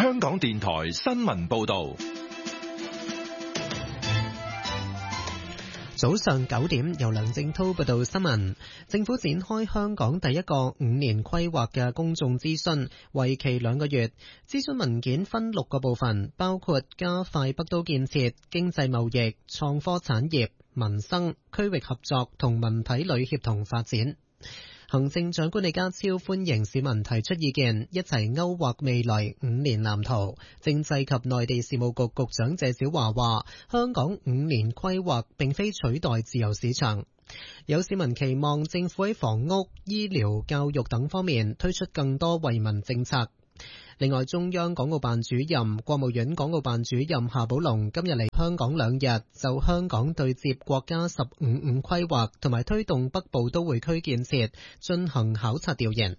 香港電台新聞報道。 早上9點，由梁正濤報道新聞。政府展開香港第一個5年規劃嘅公眾諮詢，為期2個月。諮詢文件分6個部分，包括加快北都建設、經濟貿易、創科產業、民生、區域合作同文體旅協同發展。行政長官李家超歡迎市民提出意見，一齊勾畫未來5年藍圖。政制及內地事務局局長謝小華話，香港5年規劃並非取代自由市場。有市民期望政府喺房屋、醫療、教育等方面推出更多惠民政策。另外，中央港澳辦主任、國務院港澳辦主任夏寶龍今日嚟香港2日，就香港對接國家15五規劃同埋推動北部都會區建設進行考察調研。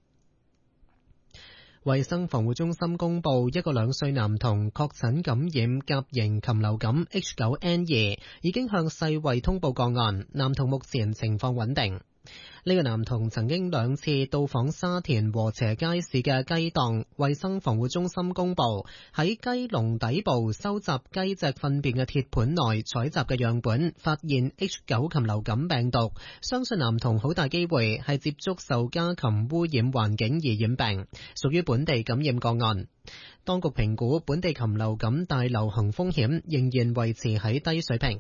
衛生防護中心公布，一個2歲男童確診感染甲型禽流感 H9N2，已經向世衛通報個案，男童目前情況穩定。呢個男童曾經2次到訪沙田禾輋街市嘅雞檔，衛生防護中心公布喺雞籠底部收集雞隻糞便嘅鐵盤內採集嘅樣本，發現 H9 禽流感病毒，相信男童好大機會係接觸受家禽污染環境而染病，屬於本地感染個案。當局評估本地禽流感大流行風險仍然維持喺低水平。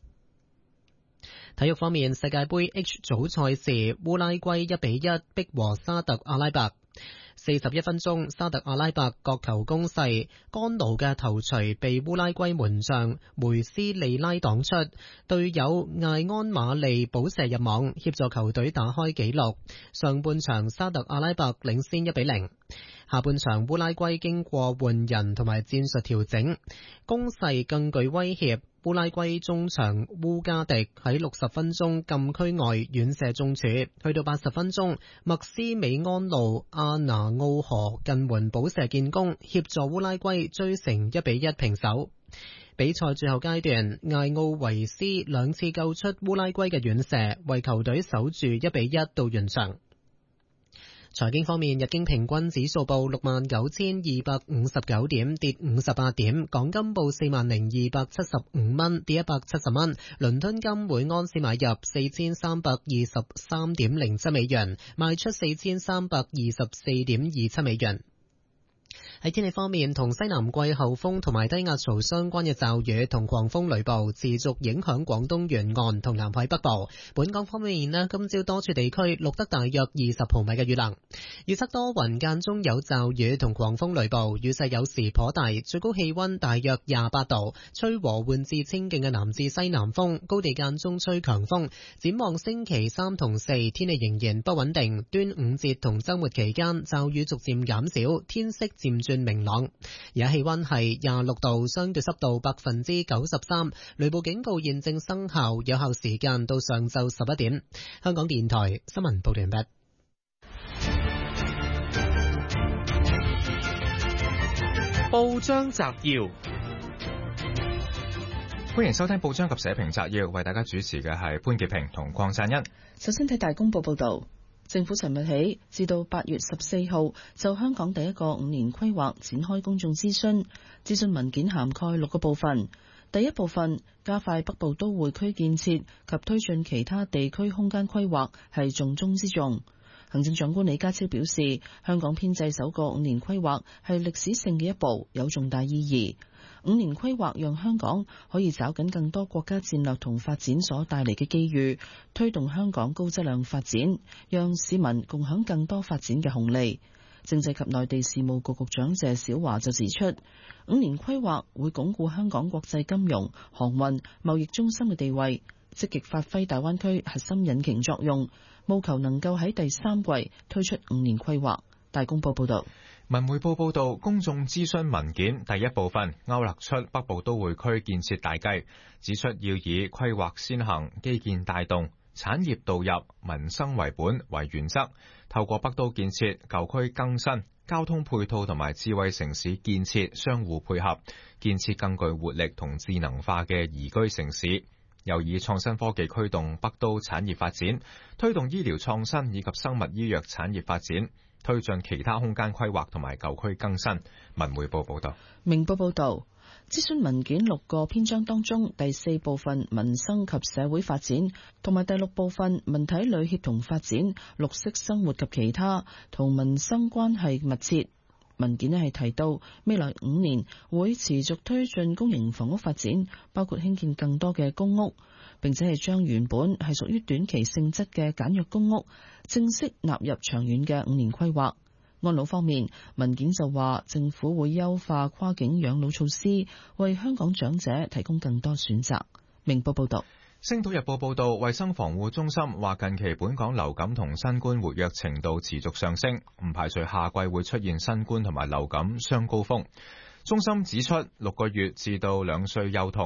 體育方面，世界盃 H 組賽事，烏拉圭1-1逼和沙特阿拉伯。41分鐘，沙特阿拉伯角球攻勢，干奴嘅頭槌被烏拉圭門將梅斯利拉擋出，隊友艾安馬利補射入網，協助球隊打開紀錄。上半場沙特阿拉伯領先1-0。下半場烏拉圭經過換人同埋戰術調整，攻勢更具威脅。烏拉圭中場烏加迪喺60分鐘禁區外遠射中柱，去到80分鐘，麥斯美安路阿拿奧河近門補射建功，協助烏拉圭追成1-1平手。比賽最後階段，艾奧維斯2次救出烏拉圭嘅遠射，為球隊守住1-1到完場。財經方面，日經平均指數報69,259點，跌58點；港金報40,275蚊，跌170蚊；倫敦金每安士買入4323.07美元，賣出4324.27美元。喺天氣方面，同西南季候風同埋低壓槽相關嘅驟雨同狂風雷暴持續影響廣東沿岸同南海北部。本港方面呢，今朝多處地區錄得大約20毫米嘅雨量。預測多雲間中有驟雨同狂風雷暴，雨勢有時頗大，最高氣溫大約28度，吹和緩至清勁嘅南至西南風，高地間中吹強風。展望星期3同4，天氣仍然不穩定。端午節同週末期間驟雨逐漸減少，天色漸轉明朗。而家氣溫係26度，相對濕度93%，雷暴警告現正生效，有效時間到上晝11點。香港電台新聞報道完畢。 報章摘要，歡迎收聽報章及社評摘要，為大家主持嘅係潘潔平同鄺贊恩。 首先睇大公報報道。政府尋日起至到8月14號就香港第一個5年規劃展開公眾諮詢，諮詢文件涵蓋6個部分。第一部分，加快北部都會區建設及推進其他地區空間規劃係重中之重。行政長官李家超表示，香港編制首個5年規劃係歷史性嘅一步，有重大意義。5年規劃讓香港可以抓緊更多國家戰略同發展所帶嚟嘅機遇，推動香港高質量發展，讓市民共享更多發展嘅紅利。政制及內地事務局局長謝小華就指出，5年規劃會鞏固香港國際金融、航運、貿易中心嘅地位，積極發揮大灣區核心引擎作用，務求能夠喺第3季推出5年規劃。大公報報道。 文匯報報道，公眾諮詢文件第一部分勾勒出北部都會區建設大計，指出要以規劃先行、基建帶動、產業導入、民生為本為原則，透過北都建設、舊區更新、交通配套同埋智慧城市建設相互配合，建設更具活力同智能化嘅宜居城市。又以創新科技驅動北都產業發展，推動醫療創新以及生物醫藥產業發展。 推進其他空間規劃同埋舊區更新。文匯報報道。 明報報道，諮詢文件6個篇章當中，第4部分民生及社會發展，同埋第6部分文體旅協同發展、綠色生活及其他，同民生關係密切。文件係提到，未來5年會持續推進公營房屋發展，包括興建更多嘅公屋，並且係將原本係屬於短期性質嘅簡約公屋正式納入長遠嘅5年規劃。安老方面，文件就話政府會優化跨境養老措施，為香港長者提供更多選擇。明報報道。 星島日報報道，衛生防護中心話近期本港流感同新冠活躍程度持續上升，唔排除夏季會出現新冠同埋流感雙高峰。中心指出，6個月至到2歲幼童